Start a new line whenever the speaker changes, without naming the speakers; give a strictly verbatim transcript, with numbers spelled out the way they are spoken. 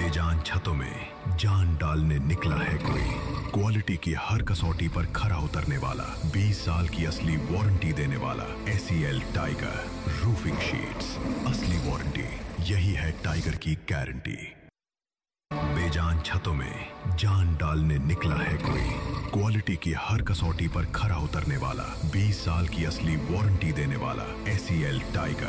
बेजान छतों में जान डालने निकला है कोई। क्वालिटी की हर कसौटी पर खरा उतरने वाला, बीस साल की असली वारंटी देने वाला एसीएल टाइगर रूफिंग शीट्स। असली वारंटी, यही है टाइगर की गारंटी। बेजान छतों में जान डालने निकला है कोई। क्वालिटी की हर कसौटी पर खरा उतरने वाला, बीस साल की असली वारंटी देने वाला एसीएल टाइगर